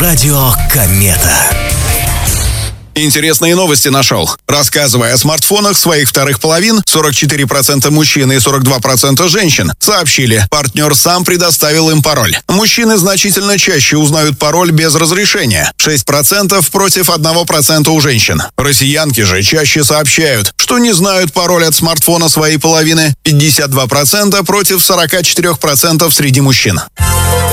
Радио Комета. Интересные новости нашел. Рассказывая о смартфонах своих вторых половин, 44% мужчин и 42% женщин сообщили, партнер сам предоставил им пароль. Мужчины значительно чаще узнают пароль без разрешения. 6% против 1% у женщин. Россиянки же чаще сообщают, что не знают пароль от смартфона своей половины. 52% против 44% среди мужчин.